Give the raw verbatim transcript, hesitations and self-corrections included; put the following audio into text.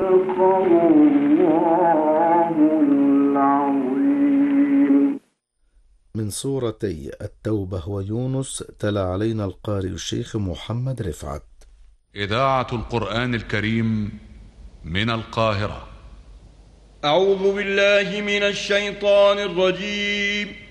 من سورتي التوبة ويونس تلا علينا القارئ الشيخ محمد رفعت. إذاعة القرآن الكريم من القاهرة. أعوذ بالله من الشيطان الرجيم.